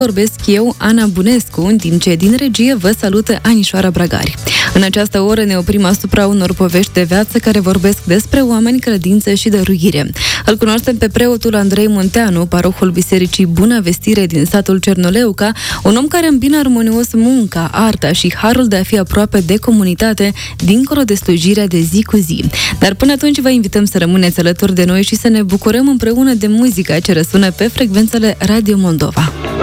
vorbesc eu, Ana Bunescu, în timp ce din regie vă salută Anișoara Bragari. În această oră ne oprim asupra unor povești de viață care vorbesc despre oameni, credință și dăruire. Îl cunoaștem pe preotul Andrei Munteanu, parohul Bisericii Buna Vestire din satul Cernoleuca, un om care îmbină armonios munca, arta și harul de a fi aproape de comunitate, dincolo de slujirea de zi cu zi. Dar până atunci vă invităm să rămâneți alături de noi și să ne bucurăm împreună de muzica ce răsună pe frecvențele Radio Moldova.